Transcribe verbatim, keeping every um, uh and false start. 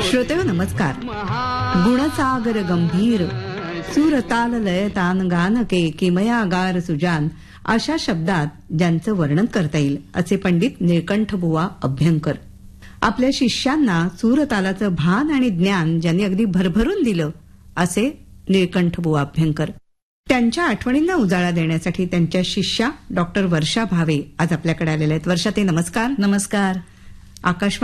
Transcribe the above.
श्रोतेहो नमस्कार. गुणसागर गंभीर सूर ताल लय तान गानके किमया गार सुजान अशा शब्दात ज्यांचं वर्णन करता येईल असे पंडित निळकंठ बुवा अभ्यंकर. आपल्या शिष्यांना सूरतालाचं भान आणि ज्ञान ज्यांनी अगदी भरभरून दिलं असे निळकंठ बुवा अभ्यंकर. त्यांच्या आठवणींना उजाळा देण्यासाठी त्यांच्या शिष्या डॉक्टर वर्षा भावे आज आपल्याकडे आलेल्या आहेत. वर्षा ते नमस्कार. नमस्कार. आकाशवाणी